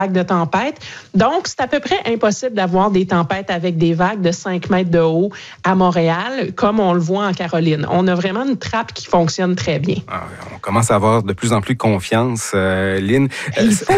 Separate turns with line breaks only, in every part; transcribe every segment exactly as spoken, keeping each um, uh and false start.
de tempête. Donc, c'est à peu près impossible d'avoir des tempêtes avec des vagues de cinq mètres de haut à Montréal, comme on le voit en Caroline. On a vraiment une trappe qui fonctionne très bien.
Ah, on commence à avoir de plus en plus confiance, euh, Lynn.
Il faut.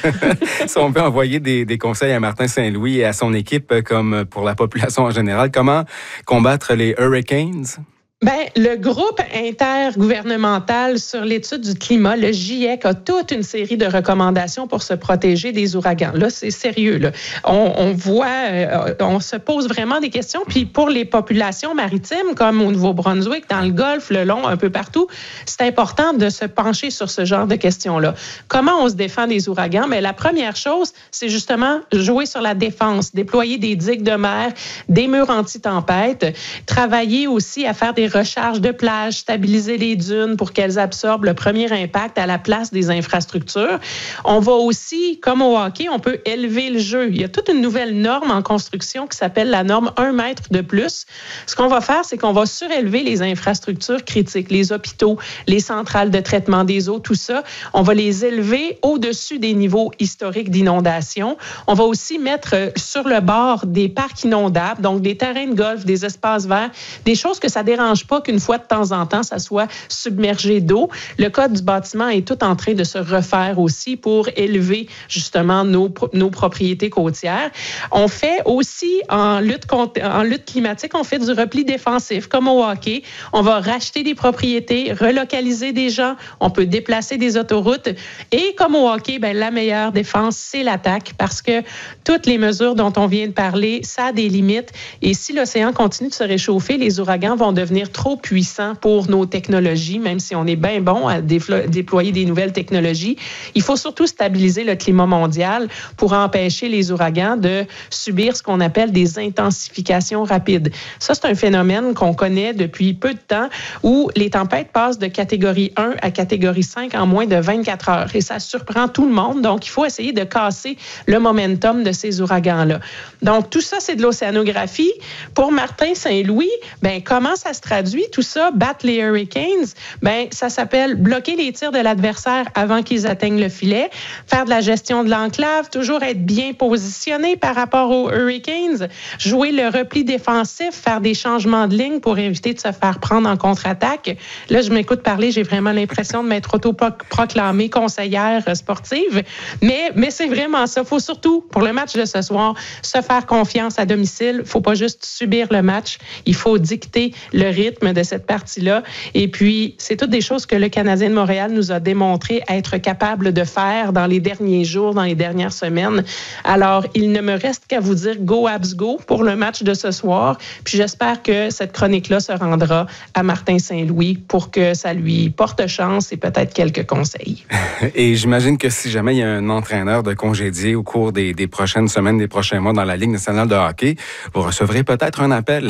Si on peut envoyer des, des conseils à Martin Saint-Louis et à son équipe, comme pour la population en général, comment combattre les hurricanes?
Ben, le groupe intergouvernemental sur l'étude du climat, le GIEC, a toute une série de recommandations pour se protéger des ouragans. Là, c'est sérieux. Là. On, on voit, euh, on se pose vraiment des questions. Puis pour les populations maritimes, comme au Nouveau-Brunswick, dans le Golfe, le long, un peu partout, c'est important de se pencher sur ce genre de questions-là. Comment on se défend des ouragans? Ben, la première chose, c'est justement jouer sur la défense, déployer des digues de mer, des murs anti-tempête, travailler aussi à faire des recharge de plage, stabiliser les dunes pour qu'elles absorbent le premier impact à la place des infrastructures. On va aussi, comme au hockey, on peut élever le jeu. Il y a toute une nouvelle norme en construction qui s'appelle la norme un mètre de plus. Ce qu'on va faire, c'est qu'on va surélever les infrastructures critiques, les hôpitaux, les centrales de traitement des eaux, tout ça. On va les élever au-dessus des niveaux historiques d'inondation. On va aussi mettre sur le bord des parcs inondables, donc des terrains de golf, des espaces verts, des choses que ça dérange pas qu'une fois de temps en temps, ça soit submergé d'eau. Le code du bâtiment est tout en train de se refaire aussi pour élever justement nos, nos propriétés côtières. On fait aussi en lutte, contre, en lutte climatique, on fait du repli défensif comme au hockey. On va racheter des propriétés, relocaliser des gens, on peut déplacer des autoroutes. Et comme au hockey, ben, la meilleure défense, c'est l'attaque parce que toutes les mesures dont on vient de parler, ça a des limites. Et si l'océan continue de se réchauffer, les ouragans vont devenir trop puissant pour nos technologies, même si on est bien bon à déflo- déployer des nouvelles technologies. Il faut surtout stabiliser le climat mondial pour empêcher les ouragans de subir ce qu'on appelle des intensifications rapides. Ça, c'est un phénomène qu'on connaît depuis peu de temps où les tempêtes passent de catégorie un à catégorie cinq en moins de vingt-quatre heures. Et ça surprend tout le monde. Donc, il faut essayer de casser le momentum de ces ouragans-là. Donc, tout ça, c'est de l'océanographie. Pour Martin Saint-Louis, ben, comment ça se traduit tout ça, battre les Hurricanes? Ben, ça s'appelle bloquer les tirs de l'adversaire avant qu'ils atteignent le filet, faire de la gestion de l'enclave, toujours être bien positionné par rapport aux Hurricanes, jouer le repli défensif, faire des changements de ligne pour éviter de se faire prendre en contre-attaque. Là, je m'écoute parler, j'ai vraiment l'impression de m'être autoproclamée conseillère sportive, mais, mais c'est vraiment ça. Il faut surtout, pour le match de ce soir, se faire confiance à domicile. Il ne faut pas juste subir le match, il faut dicter le rythme de cette partie-là. Et puis, c'est toutes des choses que le Canadien de Montréal nous a démontré être capable de faire dans les derniers jours, dans les dernières semaines. Alors, il ne me reste qu'à vous dire go Habs go pour le match de ce soir. Puis j'espère que cette chronique-là se rendra à Martin Saint-Louis pour que ça lui porte chance et peut-être quelques conseils.
Et j'imagine que si jamais il y a un entraîneur de congédié au cours des, des prochaines semaines, des prochains mois dans la Ligue nationale de hockey, vous recevrez peut-être un appel.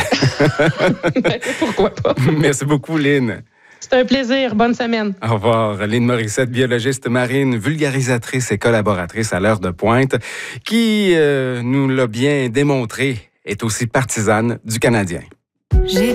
Pourquoi pas?
Merci beaucoup, Lynn.
C'est un plaisir. Bonne semaine.
Au revoir. Lynn Morissette, biologiste marine, vulgarisatrice et collaboratrice à l'heure de pointe, qui euh, nous l'a bien démontré, est aussi partisane du Canadien.